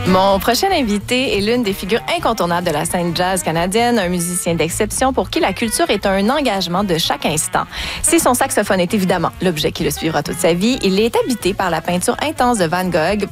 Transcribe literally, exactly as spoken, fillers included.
Mon prochain invité est l'une des figures incontournables de la scène jazz canadienne, un musicien d'exception pour qui la culture est un engagement de chaque instant. Si son saxophone est évidemment l'objet qui le suivra toute sa vie, il est habité par la peinture intense de Van Gogh,